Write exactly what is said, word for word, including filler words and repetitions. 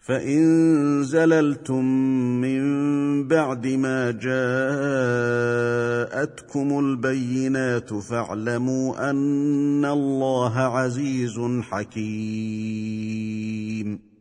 فإن زللتم من بعد ما جاءتكم البينات فاعلموا أن الله عزيز حكيم.